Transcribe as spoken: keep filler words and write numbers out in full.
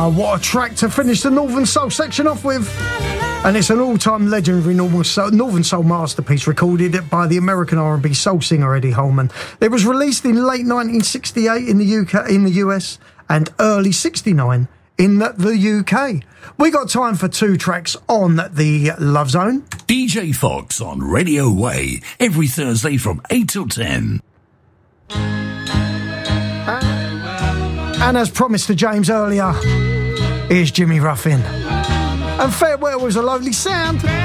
Ah, what a track to finish the Northern Soul section off with. And it's an all-time legendary Northern Soul, Northern Soul masterpiece recorded by the American R and B soul singer Eddie Holman. It was released in late nineteen sixty-eight in the U K, in the U S, and early sixty-nine in the, the U K. We got time for two tracks on the Love Zone. D J Fox on Radio Way every Thursday from eight till ten. And as promised to James earlier, here's Jimmy Ruffin. And farewell was a lovely sound.